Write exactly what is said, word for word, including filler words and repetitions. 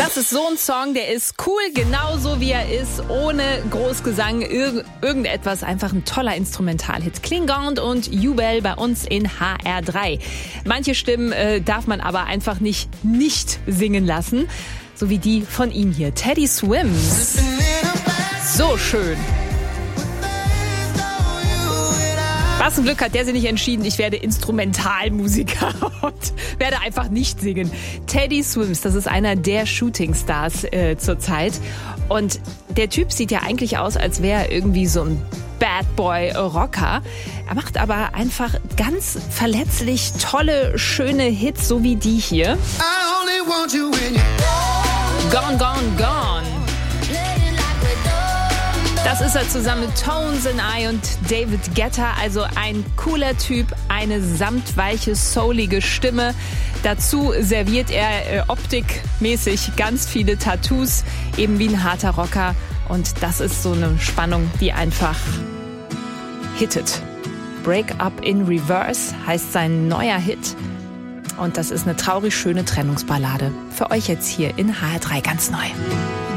Das ist so ein Song, der ist cool, genauso wie er ist, ohne Großgesang, irg- irgendetwas, einfach ein toller Instrumentalhit. Klingand und Jubel bei uns in H R drei. Manche Stimmen äh, darf man aber einfach nicht nicht singen lassen, so wie die von ihm hier, Teddy Swims. So schön. Was ein Glück hat der sich nicht entschieden, ich werde Instrumentalmusiker und werde einfach nicht singen. Teddy Swims, das ist einer der Shootingstars äh, zurzeit. Und der Typ sieht ja eigentlich aus, als wäre er irgendwie so ein Bad Boy Rocker. Er macht aber einfach ganz verletzlich tolle, schöne Hits, so wie die hier. Gone, gone, gone. Das ist er zusammen mit Tones and I und David Guetta, also ein cooler Typ, eine samtweiche, soulige Stimme. Dazu serviert er äh, optikmäßig ganz viele Tattoos, eben wie ein harter Rocker. Und das ist so eine Spannung, die einfach hittet. Break Up in Reverse heißt sein neuer Hit. Und das ist eine traurig schöne Trennungsballade. Für euch jetzt hier in H R drei ganz neu.